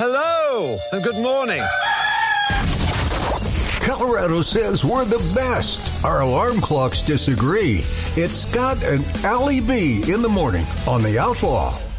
Hello and good morning. Colorado says we're the best. Our alarm clocks disagree. It's Scott and Allie B in the morning on The Outlaw.